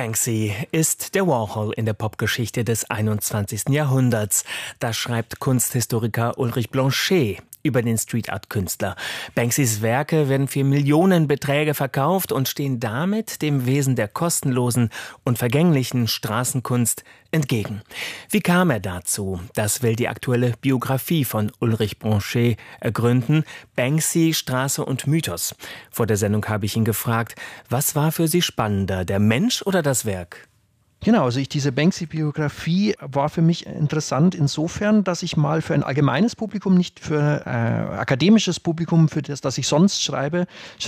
Banksy ist der Warhol in der Popgeschichte des 21. Jahrhunderts. Das schreibt Kunsthistoriker Ulrich Blanchet über den Street-Art-Künstler. Banksys Werke werden für Millionenbeträge verkauft und stehen damit dem Wesen der kostenlosen und vergänglichen Straßenkunst entgegen. Wie kam er dazu? Das will die aktuelle Biografie von Ulrich Blanchet ergründen. Banksy, Straße und Mythos. Vor der Sendung habe ich ihn gefragt, was war für Sie spannender, der Mensch oder das Werk? Genau, also diese Banksy-Biografie war für mich interessant insofern, dass ich mal für ein allgemeines Publikum, nicht für akademisches Publikum, für das ich sonst schreibe.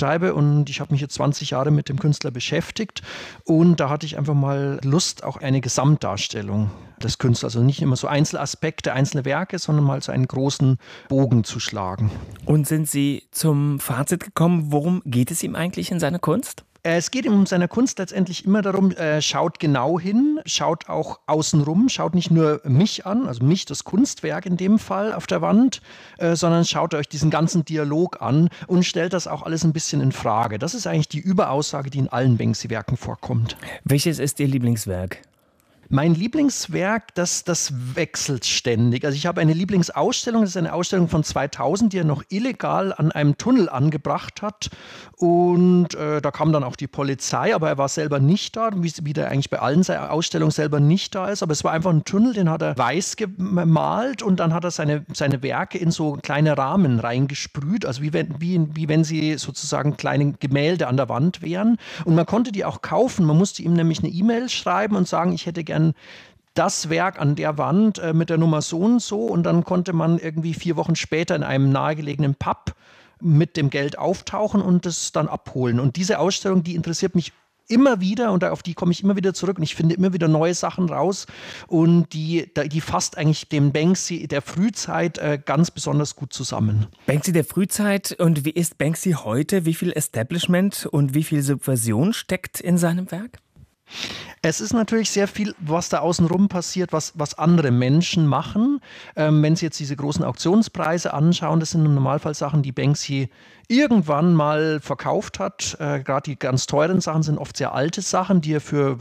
Und ich habe mich jetzt 20 Jahre mit dem Künstler beschäftigt und da hatte ich einfach mal Lust, auch eine Gesamtdarstellung des Künstlers, also nicht immer so Einzelaspekte, einzelne Werke, sondern mal so einen großen Bogen zu schlagen. Und sind Sie zum Fazit gekommen, worum geht es ihm eigentlich in seiner Kunst? Es geht ihm um seine Kunst letztendlich immer darum, schaut genau hin, schaut auch außenrum, schaut nicht nur mich an, also mich, das Kunstwerk in dem Fall auf der Wand, sondern schaut euch diesen ganzen Dialog an und stellt das auch alles ein bisschen in Frage. Das ist eigentlich die Überaussage, die in allen Banksy-Werken vorkommt. Welches ist Ihr Lieblingswerk? Mein Lieblingswerk, das wechselt ständig. Also ich habe eine Lieblingsausstellung, das ist eine Ausstellung von 2000, die er noch illegal an einem Tunnel angebracht hat. Und da kam dann auch die Polizei, aber er war selber nicht da, wie der eigentlich bei allen Ausstellungen selber nicht da ist. Aber es war einfach ein Tunnel, den hat er weiß gemalt und dann hat er seine Werke in so kleine Rahmen reingesprüht, also wie wenn sie sozusagen kleine Gemälde an der Wand wären. Und man konnte die auch kaufen. Man musste ihm nämlich eine E-Mail schreiben und sagen, ich hätte gern das Werk an der Wand mit der Nummer so und so, und dann konnte man irgendwie 4 Wochen später in einem nahegelegenen Pub mit dem Geld auftauchen und das dann abholen. Und diese Ausstellung, die interessiert mich immer wieder und auf die komme ich immer wieder zurück und ich finde immer wieder neue Sachen raus und die fasst eigentlich den Banksy der Frühzeit ganz besonders gut zusammen. Banksy der Frühzeit, und wie ist Banksy heute? Wie viel Establishment und wie viel Subversion steckt in seinem Werk? Es ist natürlich sehr viel, was da außenrum passiert, was andere Menschen machen. Wenn Sie jetzt diese großen Auktionspreise anschauen, das sind im Normalfall Sachen, die Banksy irgendwann mal verkauft hat. Gerade die ganz teuren Sachen sind oft sehr alte Sachen, die er für,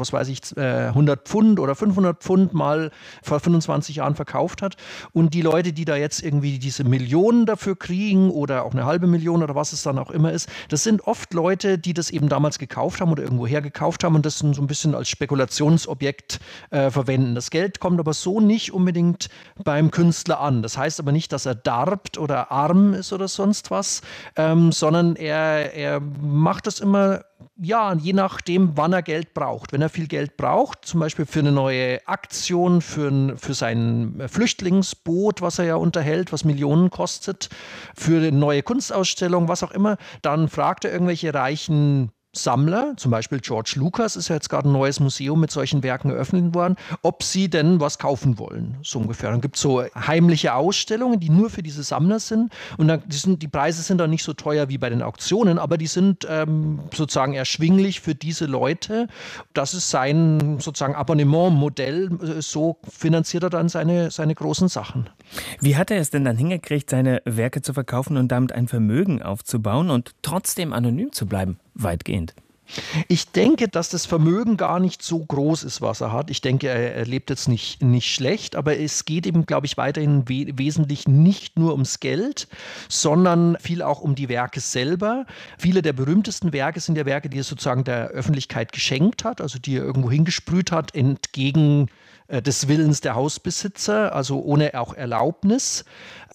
100 Pfund oder 500 Pfund mal vor 25 Jahren verkauft hat. Und die Leute, die da jetzt irgendwie diese Millionen dafür kriegen oder auch eine halbe Million oder was es dann auch immer ist, das sind oft Leute, die das eben damals gekauft haben oder irgendwoher gekauft haben und das so ein bisschen als Spekulationsobjekt verwenden. Das Geld kommt aber so nicht unbedingt beim Künstler an. Das heißt aber nicht, dass er darbt oder arm ist oder sonst was, sondern er macht das immer, ja, je nachdem, wann er Geld braucht. Wenn er viel Geld braucht, zum Beispiel für eine neue Aktion, für sein Flüchtlingsboot, was er ja unterhält, was Millionen kostet, für eine neue Kunstausstellung, was auch immer, dann fragt er irgendwelche reichen Sammler, zum Beispiel George Lucas, ist ja jetzt gerade ein neues Museum mit solchen Werken eröffnet worden, ob sie denn was kaufen wollen, so ungefähr. Dann gibt es so heimliche Ausstellungen, die nur für diese Sammler sind und die Preise sind dann nicht so teuer wie bei den Auktionen, aber die sind sozusagen erschwinglich für diese Leute. Das ist sein sozusagen Abonnementmodell, so finanziert er dann seine großen Sachen. Wie hat er es denn dann hingekriegt, seine Werke zu verkaufen und damit ein Vermögen aufzubauen und trotzdem anonym zu bleiben, weitgehend? Ich denke, dass das Vermögen gar nicht so groß ist, was er hat. Ich denke, er lebt jetzt nicht schlecht, aber es geht eben, glaube ich, weiterhin wesentlich nicht nur ums Geld, sondern viel auch um die Werke selber. Viele der berühmtesten Werke sind ja Werke, die er sozusagen der Öffentlichkeit geschenkt hat, also die er irgendwo hingesprüht hat, entgegen des Willens der Hausbesitzer, also ohne auch Erlaubnis.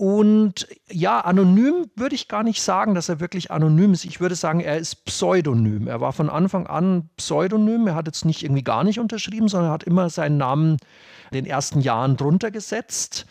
Und ja, anonym würde ich gar nicht sagen, dass er wirklich anonym ist. Ich würde sagen, er ist pseudonym. Er war von Anfang an pseudonym. Er hat jetzt nicht irgendwie gar nicht unterschrieben, sondern hat immer seinen Namen in den ersten Jahren drunter gesetzt.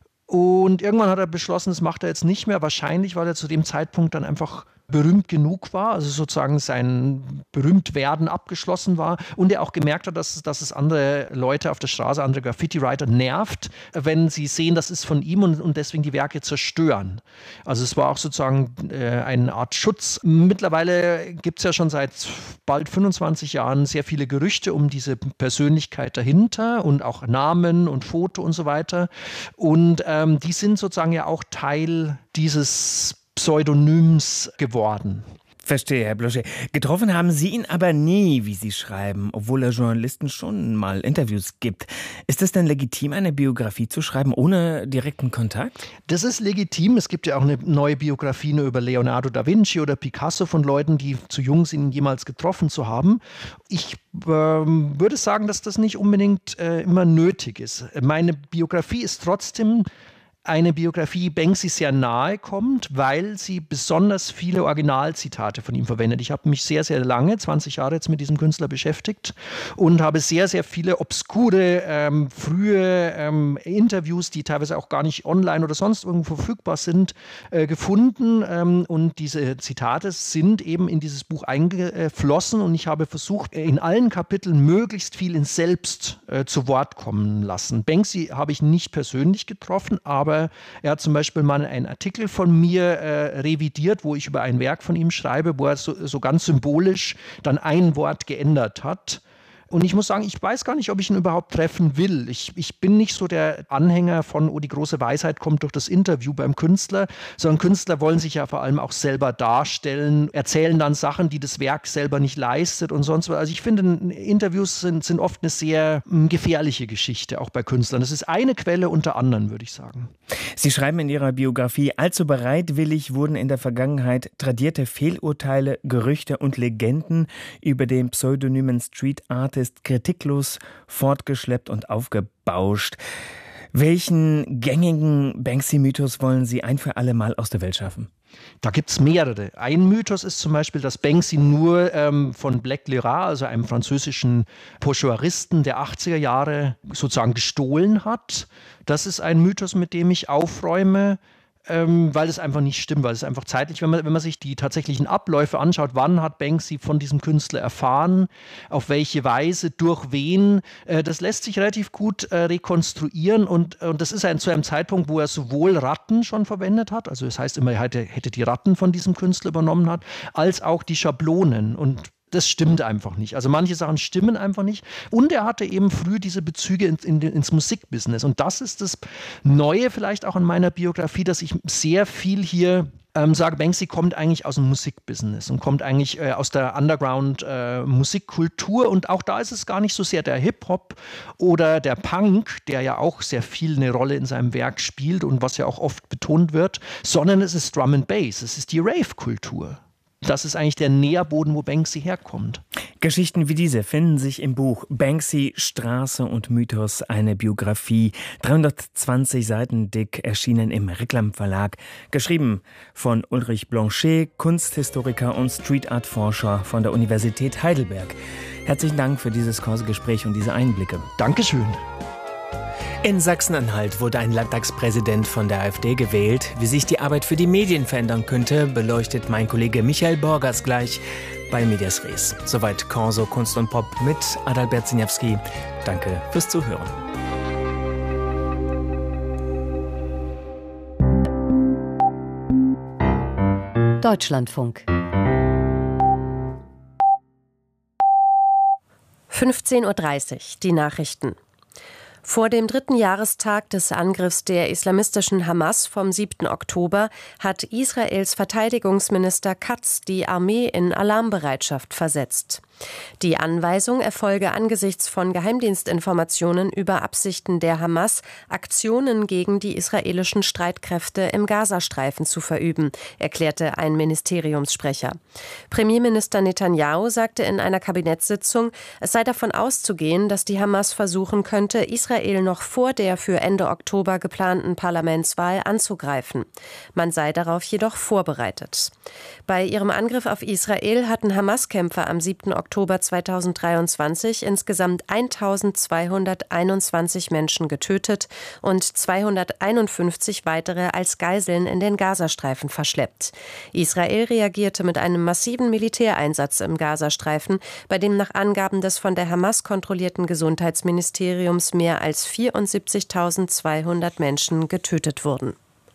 Und irgendwann hat er beschlossen, das macht er jetzt nicht mehr. Wahrscheinlich, weil er zu dem Zeitpunkt dann einfach berühmt genug war, also sozusagen sein Berühmtwerden abgeschlossen war und er auch gemerkt hat, dass es andere Leute auf der Straße, andere Graffiti-Writer nervt, wenn sie sehen, das ist von ihm und deswegen die Werke zerstören. Also es war auch sozusagen eine Art Schutz. Mittlerweile gibt es ja schon seit bald 25 Jahren sehr viele Gerüchte um diese Persönlichkeit dahinter und auch Namen und Foto und so weiter und die sind sozusagen ja auch Teil dieses Pseudonyms geworden. Verstehe, Herr Blanchet. Getroffen haben Sie ihn aber nie, wie Sie schreiben, obwohl er Journalisten schon mal Interviews gibt. Ist es denn legitim, eine Biografie zu schreiben ohne direkten Kontakt? Das ist legitim. Es gibt ja auch eine neue Biografie nur über Leonardo da Vinci oder Picasso von Leuten, die zu jung sind, ihn jemals getroffen zu haben. Ich würde sagen, dass das nicht unbedingt immer nötig ist. Meine Biografie ist trotzdem eine Biografie, die Banksy sehr nahe kommt, weil sie besonders viele Originalzitate von ihm verwendet. Ich habe mich sehr, sehr lange, 20 Jahre jetzt mit diesem Künstler beschäftigt und habe sehr, sehr viele obskure, frühe Interviews, die teilweise auch gar nicht online oder sonst irgendwo verfügbar sind, gefunden. Und diese Zitate sind eben in dieses Buch eingeflossen und ich habe versucht, in allen Kapiteln möglichst viel ins Selbst zu Wort kommen lassen. Banksy habe ich nicht persönlich getroffen, aber er hat zum Beispiel mal einen Artikel von mir revidiert, wo ich über ein Werk von ihm schreibe, wo er so ganz symbolisch dann ein Wort geändert hat. Und ich muss sagen, ich weiß gar nicht, ob ich ihn überhaupt treffen will. Ich bin nicht so der Anhänger von, oh, die große Weisheit kommt durch das Interview beim Künstler, sondern Künstler wollen sich ja vor allem auch selber darstellen, erzählen dann Sachen, die das Werk selber nicht leistet und sonst was. Also ich finde, Interviews sind oft eine sehr gefährliche Geschichte, auch bei Künstlern. Das ist eine Quelle unter anderen, würde ich sagen. Sie schreiben in Ihrer Biografie, allzu bereitwillig wurden in der Vergangenheit tradierte Fehlurteile, Gerüchte und Legenden über den pseudonymen Street Artist kritiklos fortgeschleppt und aufgebauscht. Welchen gängigen Banksy-Mythos wollen Sie ein für alle Mal aus der Welt schaffen? Da gibt es mehrere. Ein Mythos ist zum Beispiel, dass Banksy nur von Black Lera, also einem französischen Pochoiristen der 80er Jahre, sozusagen gestohlen hat. Das ist ein Mythos, mit dem ich aufräume, weil es einfach nicht stimmt, weil es einfach zeitlich, wenn man sich die tatsächlichen Abläufe anschaut, wann hat Banksy von diesem Künstler erfahren, auf welche Weise, durch wen, das lässt sich relativ gut rekonstruieren und das ist zu einem Zeitpunkt, wo er sowohl Ratten schon verwendet hat, also das heißt immer, er hätte die Ratten von diesem Künstler übernommen hat, als auch die Schablonen und das stimmt einfach nicht. Also manche Sachen stimmen einfach nicht. Und er hatte eben früh diese Bezüge ins Musikbusiness. Und das ist das Neue vielleicht auch in meiner Biografie, dass ich sehr viel hier sage, Banksy kommt eigentlich aus dem Musikbusiness und kommt eigentlich aus der Underground-Musikkultur. Und auch da ist es gar nicht so sehr der Hip-Hop oder der Punk, der ja auch sehr viel eine Rolle in seinem Werk spielt und was ja auch oft betont wird, sondern es ist Drum and Bass, es ist die Rave-Kultur. Das ist eigentlich der Nährboden, wo Banksy herkommt. Geschichten wie diese finden sich im Buch Banksy, Straße und Mythos, eine Biografie, 320 Seiten dick, erschienen im Reclam Verlag, geschrieben von Ulrich Blanchet, Kunsthistoriker und Street-Art-Forscher von der Universität Heidelberg. Herzlichen Dank für dieses Kursgespräch und diese Einblicke. Dankeschön. In Sachsen-Anhalt wurde ein Landtagspräsident von der AfD gewählt. Wie sich die Arbeit für die Medien verändern könnte, beleuchtet mein Kollege Michael Borgers gleich bei Medias Res. Soweit Corso Kunst und Pop mit Adalbert Siniewski. Danke fürs Zuhören. Deutschlandfunk 15:30 Uhr, die Nachrichten. Vor dem 3. Jahrestag des Angriffs der islamistischen Hamas vom 7. Oktober hat Israels Verteidigungsminister Katz die Armee in Alarmbereitschaft versetzt. Die Anweisung erfolge angesichts von Geheimdienstinformationen über Absichten der Hamas, Aktionen gegen die israelischen Streitkräfte im Gazastreifen zu verüben, erklärte ein Ministeriumssprecher. Premierminister Netanyahu sagte in einer Kabinettssitzung, es sei davon auszugehen, dass die Hamas versuchen könnte, Israel noch vor der für Ende Oktober geplanten Parlamentswahl anzugreifen. Man sei darauf jedoch vorbereitet. Bei ihrem Angriff auf Israel hatten Hamas-Kämpfer am 7. Oktober 2023 insgesamt 1221 Menschen getötet und 251 weitere als Geiseln in den Gazastreifen verschleppt. Israel reagierte mit einem massiven Militäreinsatz im Gazastreifen, bei dem nach Angaben des von der Hamas kontrollierten Gesundheitsministeriums mehr als 74.200 Menschen getötet wurden.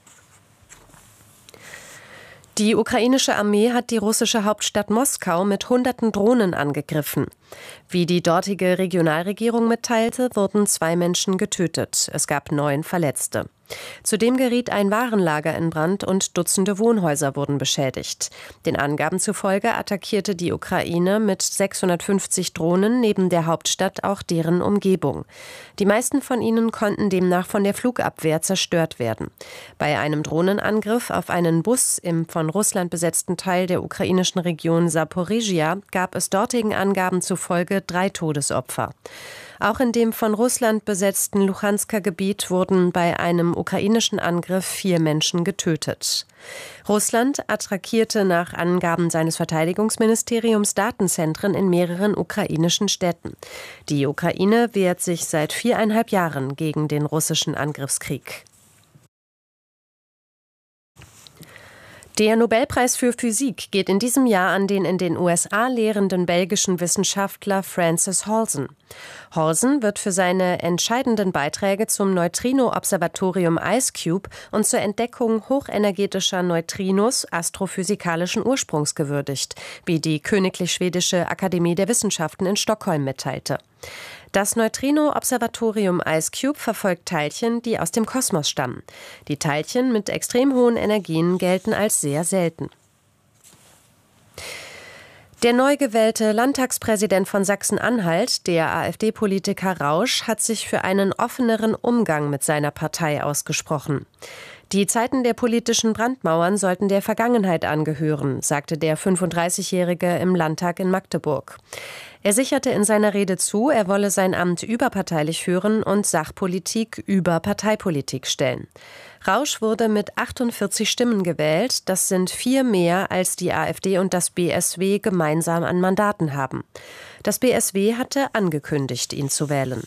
Die ukrainische Armee hat die russische Hauptstadt Moskau mit Hunderten Drohnen angegriffen. Wie die dortige Regionalregierung mitteilte, wurden 2 Menschen getötet. Es gab 9 Verletzte. Zudem geriet ein Warenlager in Brand und Dutzende Wohnhäuser wurden beschädigt. Den Angaben zufolge attackierte die Ukraine mit 650 Drohnen neben der Hauptstadt auch deren Umgebung. Die meisten von ihnen konnten demnach von der Flugabwehr zerstört werden. Bei einem Drohnenangriff auf einen Bus im von Russland besetzten Teil der ukrainischen Region Saporizhia gab es dortigen Angaben zufolge 3 Todesopfer. Auch in dem von Russland besetzten Luhansker Gebiet wurden bei einem ukrainischen Angriff 4 Menschen getötet. Russland attackierte nach Angaben seines Verteidigungsministeriums Datenzentren in mehreren ukrainischen Städten. Die Ukraine wehrt sich seit 4,5 Jahren gegen den russischen Angriffskrieg. Der Nobelpreis für Physik geht in diesem Jahr an den in den USA lehrenden belgischen Wissenschaftler Francis Halsen. Halsen wird für seine entscheidenden Beiträge zum Neutrino-Observatorium IceCube und zur Entdeckung hochenergetischer Neutrinos astrophysikalischen Ursprungs gewürdigt, wie die Königlich Schwedische Akademie der Wissenschaften in Stockholm mitteilte. Das Neutrino-Observatorium IceCube verfolgt Teilchen, die aus dem Kosmos stammen. Die Teilchen mit extrem hohen Energien gelten als sehr selten. Der neu gewählte Landtagspräsident von Sachsen-Anhalt, der AfD-Politiker Rausch, hat sich für einen offeneren Umgang mit seiner Partei ausgesprochen. Die Zeiten der politischen Brandmauern sollten der Vergangenheit angehören, sagte der 35-Jährige im Landtag in Magdeburg. Er sicherte in seiner Rede zu, er wolle sein Amt überparteilich führen und Sachpolitik über Parteipolitik stellen. Rausch wurde mit 48 Stimmen gewählt. Das sind 4 mehr, als die AfD und das BSW gemeinsam an Mandaten haben. Das BSW hatte angekündigt, ihn zu wählen.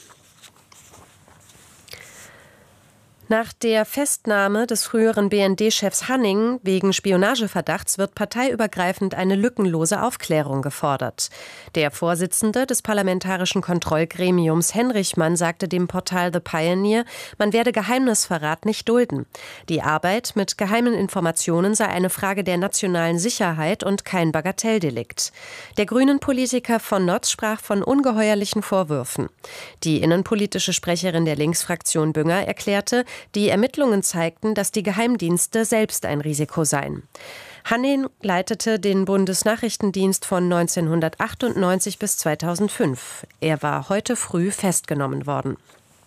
Nach der Festnahme des früheren BND-Chefs Hanning wegen Spionageverdachts wird parteiübergreifend eine lückenlose Aufklärung gefordert. Der Vorsitzende des Parlamentarischen Kontrollgremiums Henrichmann sagte dem Portal The Pioneer, man werde Geheimnisverrat nicht dulden. Die Arbeit mit geheimen Informationen sei eine Frage der nationalen Sicherheit und kein Bagatelldelikt. Der Grünen-Politiker von Notz sprach von ungeheuerlichen Vorwürfen. Die innenpolitische Sprecherin der Linksfraktion Bünger erklärte, die Ermittlungen zeigten, dass die Geheimdienste selbst ein Risiko seien. Hanning leitete den Bundesnachrichtendienst von 1998 bis 2005. Er war heute früh festgenommen worden.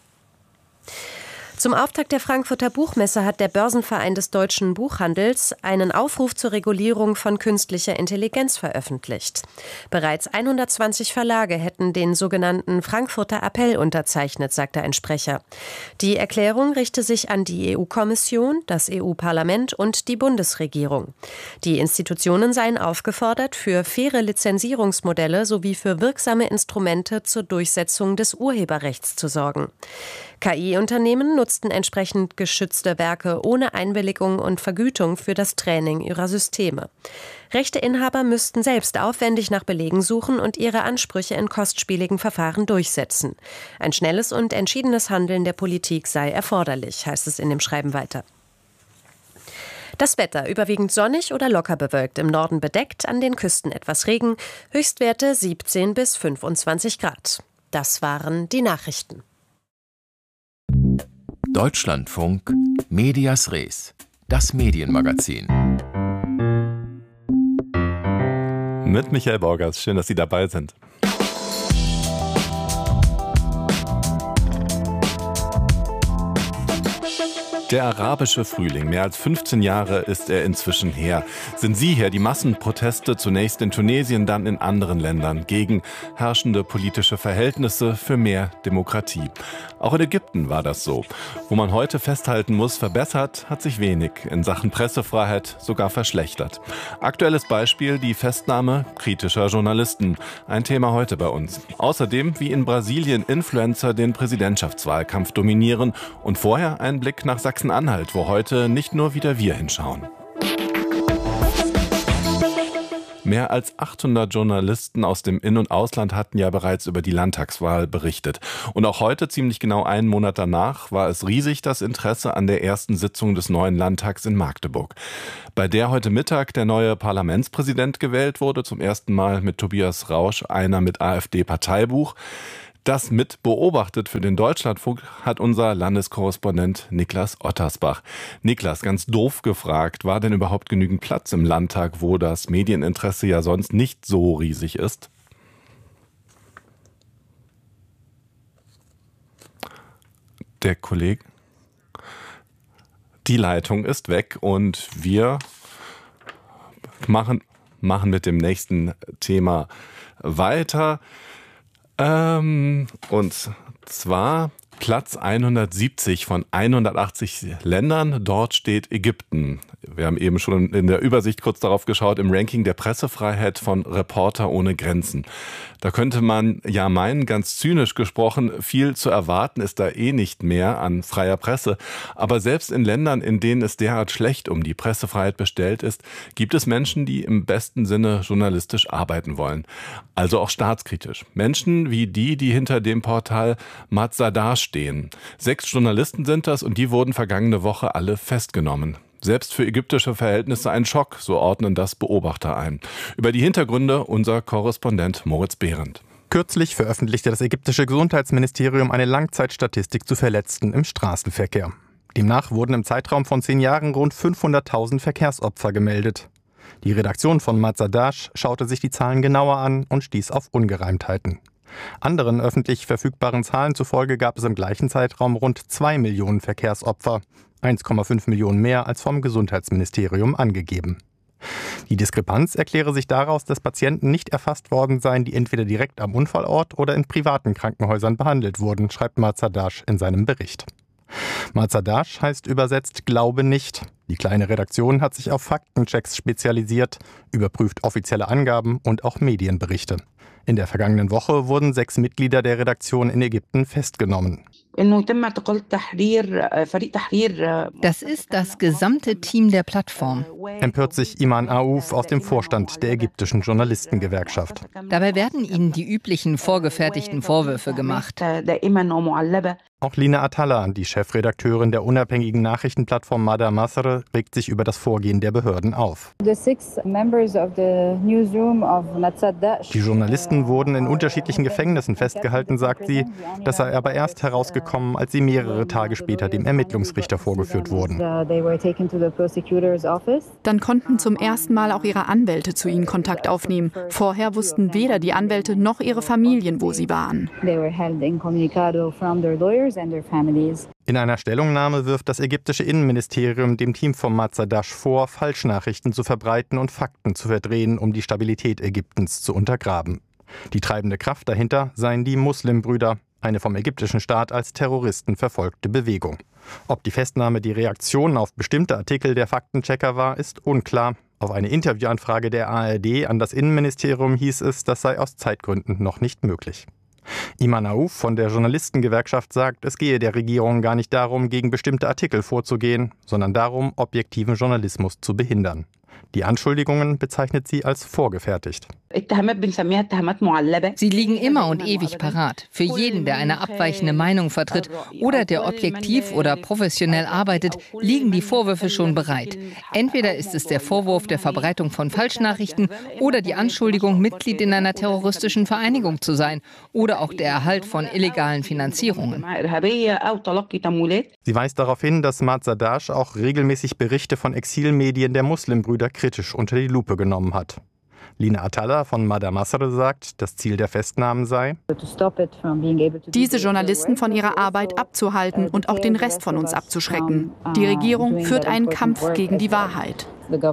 Zum Auftakt der Frankfurter Buchmesse hat der Börsenverein des deutschen Buchhandels einen Aufruf zur Regulierung von künstlicher Intelligenz veröffentlicht. Bereits 120 Verlage hätten den sogenannten Frankfurter Appell unterzeichnet, sagte ein Sprecher. Die Erklärung richte sich an die EU-Kommission, das EU-Parlament und die Bundesregierung. Die Institutionen seien aufgefordert, für faire Lizenzierungsmodelle sowie für wirksame Instrumente zur Durchsetzung des Urheberrechts zu sorgen. KI-Unternehmen nutzten entsprechend geschützte Werke ohne Einwilligung und Vergütung für das Training ihrer Systeme. Rechteinhaber müssten selbst aufwendig nach Belegen suchen und ihre Ansprüche in kostspieligen Verfahren durchsetzen. Ein schnelles und entschiedenes Handeln der Politik sei erforderlich, heißt es in dem Schreiben weiter. Das Wetter überwiegend sonnig oder locker bewölkt, im Norden bedeckt, an den Küsten etwas Regen, Höchstwerte 17 bis 25 Grad. Das waren die Nachrichten. Deutschlandfunk Medias Res, das Medienmagazin. Mit Michael Borgers, schön, dass Sie dabei sind. Der arabische Frühling, mehr als 15 Jahre ist er inzwischen her. Sind Sie her, die Massenproteste zunächst in Tunesien, dann in anderen Ländern gegen herrschende politische Verhältnisse für mehr Demokratie. Auch in Ägypten war das so. Wo man heute festhalten muss, verbessert hat sich wenig, in Sachen Pressefreiheit sogar verschlechtert. Aktuelles Beispiel, die Festnahme kritischer Journalisten. Ein Thema heute bei uns. Außerdem, wie in Brasilien Influencer den Präsidentschaftswahlkampf dominieren und vorher ein Blick nach Sachsen-Anhalt, wo heute nicht nur wieder wir hinschauen. Mehr als 800 Journalisten aus dem In- und Ausland hatten ja bereits über die Landtagswahl berichtet. Und auch heute, ziemlich genau einen Monat danach, war es riesig das Interesse an der ersten Sitzung des neuen Landtags in Magdeburg, bei der heute Mittag der neue Parlamentspräsident gewählt wurde, zum ersten Mal mit Tobias Rausch, einer mit AfD-Parteibuch. Das mit beobachtet für den Deutschlandfunk hat unser Landeskorrespondent Niklas Ottersbach. Niklas, ganz doof gefragt, war denn überhaupt genügend Platz im Landtag, wo das Medieninteresse ja sonst nicht so riesig ist? Der Kollege? Die Leitung ist weg und wir machen mit dem nächsten Thema weiter. Und zwar Platz 170 von 180 Ländern. Dort steht Ägypten. Wir haben eben schon in der Übersicht kurz darauf geschaut, im Ranking der Pressefreiheit von Reporter ohne Grenzen. Da könnte man ja meinen, ganz zynisch gesprochen, viel zu erwarten ist da nicht mehr an freier Presse. Aber selbst in Ländern, in denen es derart schlecht um die Pressefreiheit bestellt ist, gibt es Menschen, die im besten Sinne journalistisch arbeiten wollen. Also auch staatskritisch. Menschen wie die hinter dem Portal Mazadar stehen. 6 Journalisten sind das und die wurden vergangene Woche alle festgenommen. Selbst für ägyptische Verhältnisse ein Schock, so ordnen das Beobachter ein. Über die Hintergründe unser Korrespondent Moritz Behrendt. Kürzlich veröffentlichte das ägyptische Gesundheitsministerium eine Langzeitstatistik zu Verletzten im Straßenverkehr. Demnach wurden im Zeitraum von 10 Jahren rund 500.000 Verkehrsopfer gemeldet. Die Redaktion von Mazadar schaute sich die Zahlen genauer an und stieß auf Ungereimtheiten. Anderen öffentlich verfügbaren Zahlen zufolge gab es im gleichen Zeitraum rund 2 Millionen Verkehrsopfer, 1,5 Millionen mehr als vom Gesundheitsministerium angegeben. Die Diskrepanz erkläre sich daraus, dass Patienten nicht erfasst worden seien, die entweder direkt am Unfallort oder in privaten Krankenhäusern behandelt wurden, schreibt Mazadar in seinem Bericht. Mazadar heißt übersetzt Glaube nicht. Die kleine Redaktion hat sich auf Faktenchecks spezialisiert, überprüft offizielle Angaben und auch Medienberichte. In der vergangenen Woche wurden 6 Mitglieder der Redaktion in Ägypten festgenommen. Das ist das gesamte Team der Plattform. Empört sich Iman Aouf aus dem Vorstand der ägyptischen Journalistengewerkschaft. Dabei werden ihnen die üblichen vorgefertigten Vorwürfe gemacht. Auch Lina Atalla, die Chefredakteurin der unabhängigen Nachrichtenplattform Mada Masr, regt sich über das Vorgehen der Behörden auf. Die Journalisten wurden in unterschiedlichen Gefängnissen festgehalten, sagt sie. Das sei aber erst herausgekommen, als sie mehrere Tage später dem Ermittlungsrichter vorgeführt wurden. Dann konnten zum ersten Mal auch ihre Anwälte zu ihnen Kontakt aufnehmen. Vorher wussten weder die Anwälte noch ihre Familien, wo sie waren. In einer Stellungnahme wirft das ägyptische Innenministerium dem Team von Mazadar vor, Falschnachrichten zu verbreiten und Fakten zu verdrehen, um die Stabilität Ägyptens zu untergraben. Die treibende Kraft dahinter seien die Muslimbrüder, eine vom ägyptischen Staat als Terroristen verfolgte Bewegung. Ob die Festnahme die Reaktion auf bestimmte Artikel der Faktenchecker war, ist unklar. Auf eine Interviewanfrage der ARD an das Innenministerium hieß es, das sei aus Zeitgründen noch nicht möglich. Iman Aouf von der Journalistengewerkschaft sagt, es gehe der Regierung gar nicht darum, gegen bestimmte Artikel vorzugehen, sondern darum, objektiven Journalismus zu behindern. Die Anschuldigungen bezeichnet sie als vorgefertigt. Sie liegen immer und ewig parat. Für jeden, der eine abweichende Meinung vertritt oder der objektiv oder professionell arbeitet, liegen die Vorwürfe schon bereit. Entweder ist es der Vorwurf der Verbreitung von Falschnachrichten oder die Anschuldigung, Mitglied in einer terroristischen Vereinigung zu sein oder auch der Erhalt von illegalen Finanzierungen. Sie weist darauf hin, dass Mazadar auch regelmäßig Berichte von Exilmedien der Muslimbrüder kritisch unter die Lupe genommen hat. Lina Atalla von Mada Masr sagt, das Ziel der Festnahmen sei, diese Journalisten von ihrer Arbeit abzuhalten und auch den Rest von uns abzuschrecken. Die Regierung führt einen Kampf gegen die Wahrheit.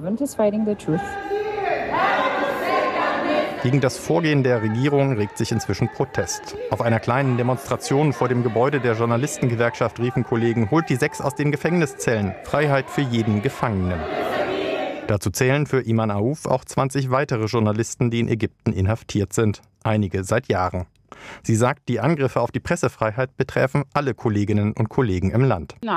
Gegen das Vorgehen der Regierung regt sich inzwischen Protest. Auf einer kleinen Demonstration vor dem Gebäude der Journalistengewerkschaft riefen Kollegen, holt die 6 aus den Gefängniszellen, Freiheit für jeden Gefangenen. Dazu zählen für Iman Aouf auch 20 weitere Journalisten, die in Ägypten inhaftiert sind, einige seit Jahren. Sie sagt, die Angriffe auf die Pressefreiheit betreffen alle Kolleginnen und Kollegen im Land. Wir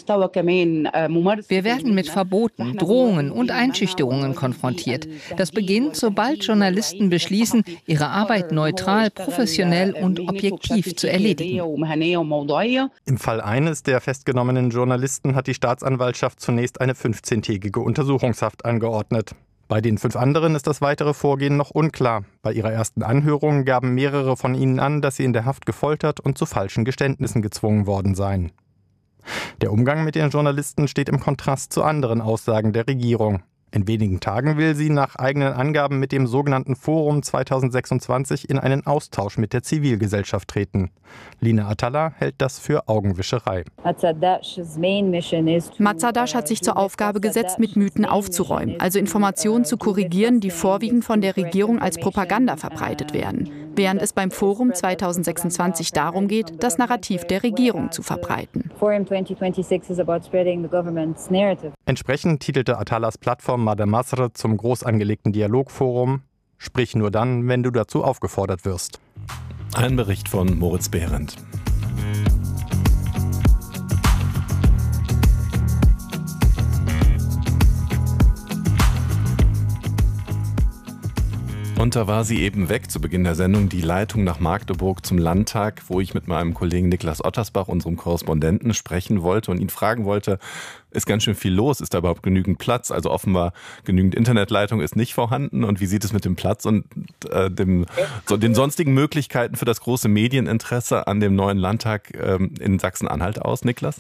werden mit Verboten, Drohungen und Einschüchterungen konfrontiert. Das beginnt, sobald Journalisten beschließen, ihre Arbeit neutral, professionell und objektiv zu erledigen. Im Fall eines der festgenommenen Journalisten hat die Staatsanwaltschaft zunächst eine 15-tägige Untersuchungshaft angeordnet. Bei den 5 anderen ist das weitere Vorgehen noch unklar. Bei ihrer ersten Anhörung gaben mehrere von ihnen an, dass sie in der Haft gefoltert und zu falschen Geständnissen gezwungen worden seien. Der Umgang mit den Journalisten steht im Kontrast zu anderen Aussagen der Regierung. In wenigen Tagen will sie nach eigenen Angaben mit dem sogenannten Forum 2026 in einen Austausch mit der Zivilgesellschaft treten. Lina Atalla hält das für Augenwischerei. Mazadash hat sich zur Aufgabe gesetzt, mit Mythen aufzuräumen, also Informationen zu korrigieren, die vorwiegend von der Regierung als Propaganda verbreitet werden, während es beim Forum 2026 darum geht, das Narrativ der Regierung zu verbreiten. Entsprechend titelte Atallas Plattform Madame Masr zum groß angelegten Dialogforum: Sprich nur dann, wenn du dazu aufgefordert wirst. Ein Bericht von Moritz Behrendt. Und da war sie eben weg zu Beginn der Sendung, die Leitung nach Magdeburg zum Landtag, wo ich mit meinem Kollegen Niklas Ottersbach, unserem Korrespondenten, sprechen wollte und ihn fragen wollte, ist ganz schön viel los, ist da überhaupt genügend Platz? Also offenbar genügend Internetleitung ist nicht vorhanden. Und wie sieht es mit dem Platz und den sonstigen Möglichkeiten für das große Medieninteresse an dem neuen Landtag in Sachsen-Anhalt aus, Niklas?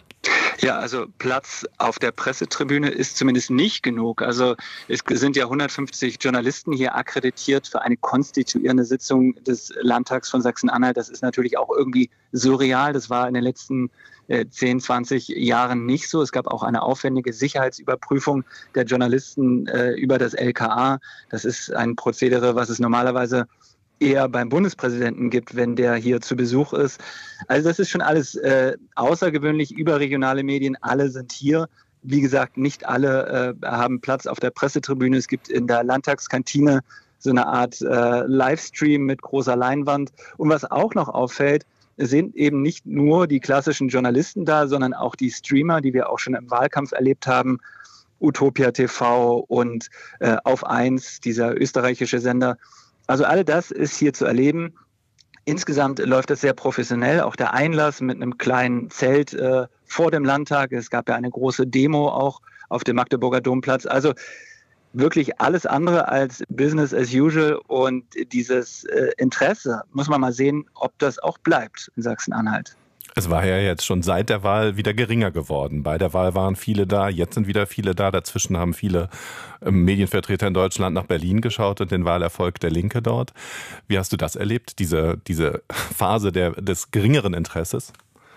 Ja, also Platz auf der Pressetribüne ist zumindest nicht genug. Also es sind ja 150 Journalisten hier akkreditiert für eine konstituierende Sitzung des Landtags von Sachsen-Anhalt. Das ist natürlich auch irgendwie surreal. Das war in den letzten 10, 20 Jahren nicht so. Es gab auch eine aufwendige Sicherheitsüberprüfung der Journalisten über das LKA. Das ist ein Prozedere, was es normalerweise eher beim Bundespräsidenten gibt, wenn der hier zu Besuch ist. Also das ist schon alles außergewöhnlich. Überregionale Medien, alle sind hier. Wie gesagt, nicht alle haben Platz auf der Pressetribüne. Es gibt in der Landtagskantine so eine Art Livestream mit großer Leinwand. Und was auch noch auffällt, sind eben nicht nur die klassischen Journalisten da, sondern auch die Streamer, die wir auch schon im Wahlkampf erlebt haben. Utopia TV und Auf 1, dieser österreichische Sender. Also all das ist hier zu erleben. Insgesamt läuft das sehr professionell. Auch der Einlass mit einem kleinen Zelt vor dem Landtag. Es gab ja eine große Demo auch auf dem Magdeburger Domplatz. Also wirklich alles andere als Business as usual. Und dieses Interesse, muss man mal sehen, ob das auch bleibt in Sachsen-Anhalt. Es war ja jetzt schon seit der Wahl wieder geringer geworden. Bei der Wahl waren viele da, jetzt sind wieder viele da. Dazwischen haben viele Medienvertreter in Deutschland nach Berlin geschaut und den Wahlerfolg der Linke dort. Wie hast du das erlebt, diese Phase des geringeren Interesses?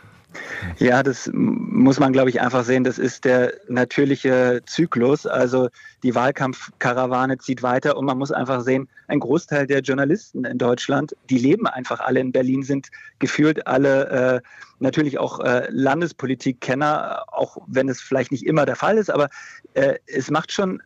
Ja, das muss man, glaube ich, einfach sehen. Das ist der natürliche Zyklus. Also die Wahlkampfkarawane zieht weiter und man muss einfach sehen, ein Großteil der Journalisten in Deutschland, die leben einfach alle in Berlin, sind gefühlt alle natürlich auch Landespolitikkenner, auch wenn es vielleicht nicht immer der Fall ist, aber es macht schon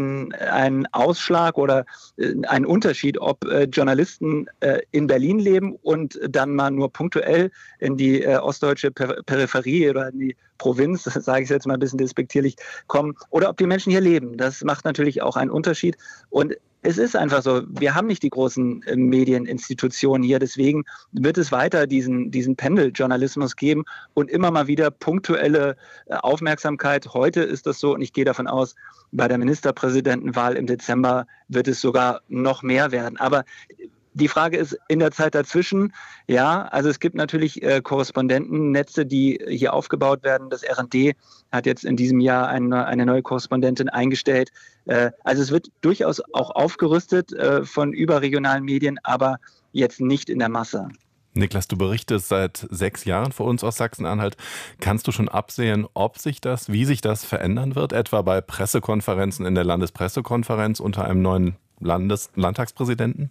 ein Ausschlag oder ein Unterschied, ob Journalisten in Berlin leben und dann mal nur punktuell in die ostdeutsche Peripherie oder in die Provinz, sage ich jetzt mal ein bisschen despektierlich, kommen, oder ob die Menschen hier leben. Das macht natürlich auch einen Unterschied. Und es ist einfach so, wir haben nicht die großen Medieninstitutionen hier, deswegen wird es weiter diesen Pendeljournalismus geben und immer mal wieder punktuelle Aufmerksamkeit. Heute ist das so und ich gehe davon aus, bei der Ministerpräsidentenwahl im Dezember wird es sogar noch mehr werden. Aber die Frage ist in der Zeit dazwischen, ja, also es gibt natürlich Korrespondentennetze, die hier aufgebaut werden. Das RND hat jetzt in diesem Jahr eine neue Korrespondentin eingestellt. Also es wird durchaus auch aufgerüstet von überregionalen Medien, aber jetzt nicht in der Masse. Niklas, du berichtest seit 6 Jahren für uns aus Sachsen-Anhalt. Kannst du schon absehen, wie sich das verändern wird, etwa bei Pressekonferenzen in der Landespressekonferenz unter einem neuen Landtagspräsidenten?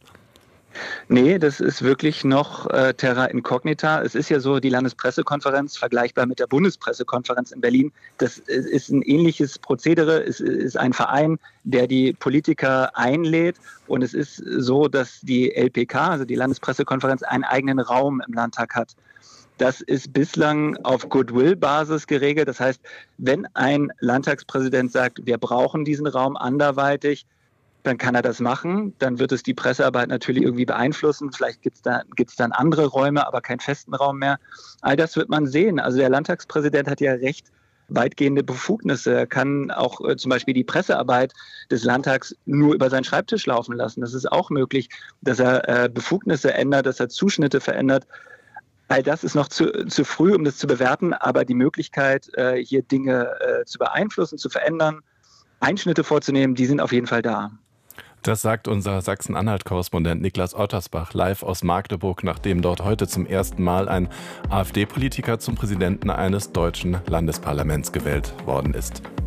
Nee, das ist wirklich noch terra incognita. Es ist ja so, die Landespressekonferenz, vergleichbar mit der Bundespressekonferenz in Berlin, das ist ein ähnliches Prozedere. Es ist ein Verein, der die Politiker einlädt. Und es ist so, dass die LPK, also die Landespressekonferenz, einen eigenen Raum im Landtag hat. Das ist bislang auf Goodwill-Basis geregelt. Das heißt, wenn ein Landtagspräsident sagt, wir brauchen diesen Raum anderweitig, dann kann er das machen. Dann wird es die Pressearbeit natürlich irgendwie beeinflussen. Vielleicht gibt's dann andere Räume, aber keinen festen Raum mehr. All das wird man sehen. Also der Landtagspräsident hat ja Recht weitgehende Befugnisse. Er kann auch zum Beispiel die Pressearbeit des Landtags nur über seinen Schreibtisch laufen lassen. Das ist auch möglich, dass er Befugnisse ändert, dass er Zuschnitte verändert. All das ist noch zu früh, um das zu bewerten, aber die Möglichkeit, hier Dinge zu beeinflussen, zu verändern, Einschnitte vorzunehmen, die sind auf jeden Fall da. Das sagt unser Sachsen-Anhalt-Korrespondent Niklas Ottersbach live aus Magdeburg, nachdem dort heute zum ersten Mal ein AfD-Politiker zum Präsidenten eines deutschen Landesparlaments gewählt worden ist.